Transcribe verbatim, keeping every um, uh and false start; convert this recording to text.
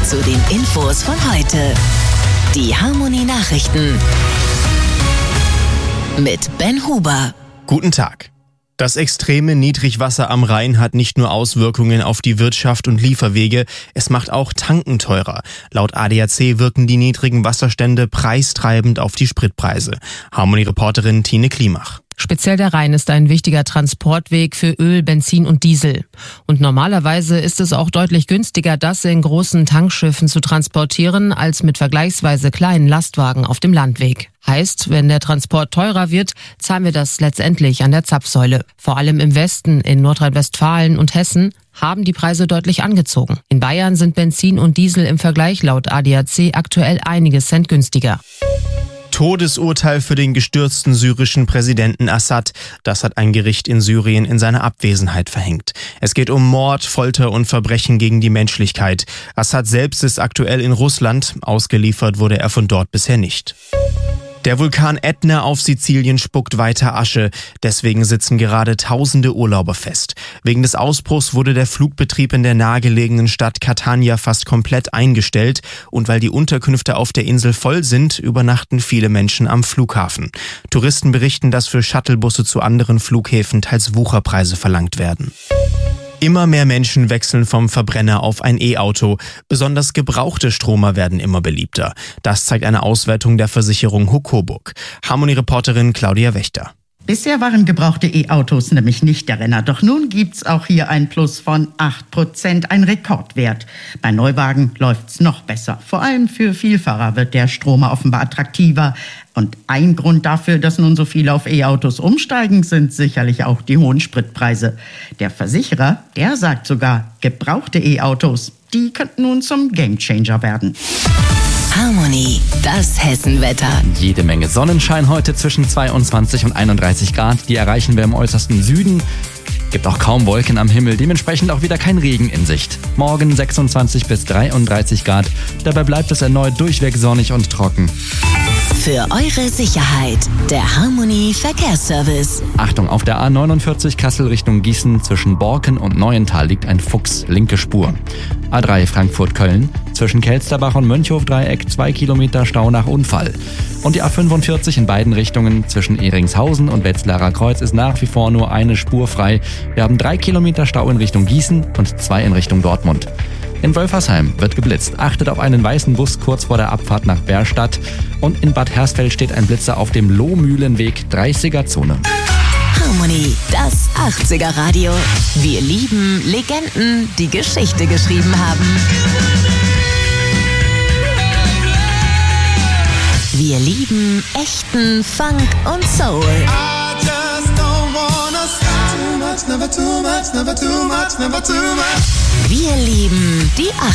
zu den Infos von heute. Die Harmony-Nachrichten mit Ben Huber. Guten Tag. Das extreme Niedrigwasser am Rhein hat nicht nur Auswirkungen auf die Wirtschaft und Lieferwege, es macht auch Tanken teurer. Laut A D A C wirken die niedrigen Wasserstände preistreibend auf die Spritpreise. Harmony-Reporterin Tine Klimach. Speziell der Rhein ist ein wichtiger Transportweg für Öl, Benzin und Diesel. Und normalerweise ist es auch deutlich günstiger, das in großen Tankschiffen zu transportieren, als mit vergleichsweise kleinen Lastwagen auf dem Landweg. Heißt, wenn der Transport teurer wird, zahlen wir das letztendlich an der Zapfsäule. Vor allem im Westen, in Nordrhein-Westfalen und Hessen, haben die Preise deutlich angezogen. In Bayern sind Benzin und Diesel im Vergleich laut A D A C aktuell einige Cent günstiger. Todesurteil für den gestürzten syrischen Präsidenten Assad. Das hat ein Gericht in Syrien in seiner Abwesenheit verhängt. Es geht um Mord, Folter und Verbrechen gegen die Menschlichkeit. Assad selbst ist aktuell in Russland. Ausgeliefert wurde er von dort bisher nicht. Der Vulkan Ätna auf Sizilien spuckt weiter Asche. Deswegen sitzen gerade tausende Urlauber fest. Wegen des Ausbruchs wurde der Flugbetrieb in der nahegelegenen Stadt Catania fast komplett eingestellt. Und weil die Unterkünfte auf der Insel voll sind, übernachten viele Menschen am Flughafen. Touristen berichten, dass für Shuttlebusse zu anderen Flughäfen teils Wucherpreise verlangt werden. Immer mehr Menschen wechseln vom Verbrenner auf ein E-Auto. Besonders gebrauchte Stromer werden immer beliebter. Das zeigt eine Auswertung der Versicherung Hocoburg. Harmony-Reporterin Claudia Wächter. Bisher waren gebrauchte E-Autos nämlich nicht der Renner. Doch nun gibt's auch hier ein Plus von acht Prozent, ein Rekordwert. Bei Neuwagen läuft's noch besser. Vor allem für Vielfahrer wird der Stromer offenbar attraktiver. Und ein Grund dafür, dass nun so viele auf E-Autos umsteigen, sind sicherlich auch die hohen Spritpreise. Der Versicherer, der sagt sogar, gebrauchte E-Autos, die könnten nun zum Gamechanger werden. Harmony, das Hessenwetter. Jede Menge Sonnenschein heute zwischen zweiundzwanzig und einunddreißig Grad. Die erreichen wir im äußersten Süden. Gibt auch kaum Wolken am Himmel, dementsprechend auch wieder kein Regen in Sicht. Morgen sechsundzwanzig bis dreiunddreißig Grad. Dabei bleibt es erneut durchweg sonnig und trocken. Für eure Sicherheit, der Harmony Verkehrsservice. Achtung, auf der A neunundvierzig Kassel Richtung Gießen zwischen Borken und Neuental liegt ein Fuchs, linke Spur. A drei Frankfurt-Köln zwischen Kelsterbach und Mönchhof-Dreieck zwei Kilometer Stau nach Unfall. Und die A fünfundvierzig in beiden Richtungen zwischen Ehringshausen und Wetzlarer Kreuz ist nach wie vor nur eine Spur frei. Wir haben drei Kilometer Stau in Richtung Gießen und zwei in Richtung Dortmund. In Wölfersheim wird geblitzt. Achtet auf einen weißen Bus kurz vor der Abfahrt nach Bärstadt. Und in Bad Hersfeld steht ein Blitzer auf dem Lohmühlenweg dreißiger Zone. Harmony, das achtziger Radio. Wir lieben Legenden, die Geschichte geschrieben haben. Wir lieben echten Funk und Soul. Wir lieben die